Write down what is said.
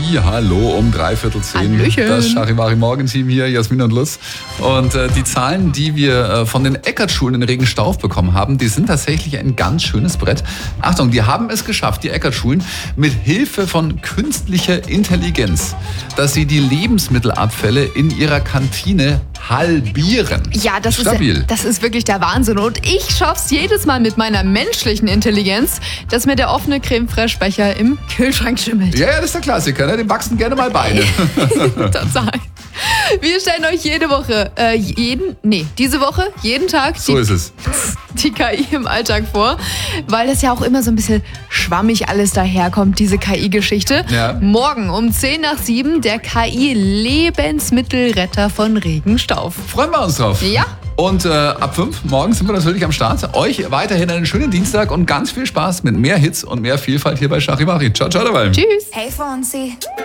Halli, hallo um 9:45. Hallöchen. Das Charivari Morgenteam hier, Jasmin und Lutz. Und die Zahlen, die wir von den Eckert-Schulen in Regenstauf bekommen haben, die sind tatsächlich ein ganz schönes Brett. Achtung, die haben es geschafft, die Eckert-Schulen, mit Hilfe von künstlicher Intelligenz, dass sie die Lebensmittelabfälle in ihrer Kantine halbieren. Ja, das Stabil. ist wirklich der Wahnsinn. Und ich schaff's jedes Mal mit meiner menschlichen Intelligenz, dass mir der offene Creme-Fraiche-Becher im Kühlschrank schimmelt. Ja, das ist der Klassiker, ne? Dem wachsen gerne mal Beine. Total. Wir stellen euch diese Woche, jeden Tag So ist es. die KI im Alltag vor, weil das ja auch immer so ein bisschen schwammig alles daherkommt, diese KI-Geschichte. Ja. Morgen um 6:50 der KI-Lebensmittelretter von Regenstauf. Freuen wir uns drauf. Ja. Und ab 5 morgens sind wir natürlich am Start. Euch weiterhin einen schönen Dienstag und ganz viel Spaß mit mehr Hits und mehr Vielfalt hier bei Charivari. Ciao, ciao dabei. Tschüss. Hey Fonzie.